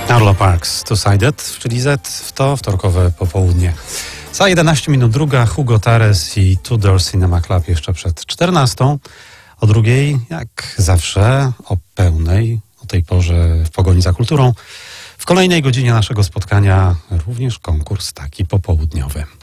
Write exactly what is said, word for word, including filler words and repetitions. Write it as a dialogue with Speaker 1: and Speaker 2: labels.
Speaker 1: Arlo Parks, Two-Sided, czyli Z w to wtorkowe popołudnie. Za jedenaście minut druga, Hugo Tares i Tudor Cinema Club jeszcze przed czternastą. O drugiej, jak zawsze, o pełnej, o tej porze w pogoni za kulturą. W kolejnej godzinie naszego spotkania również konkurs taki popołudniowy.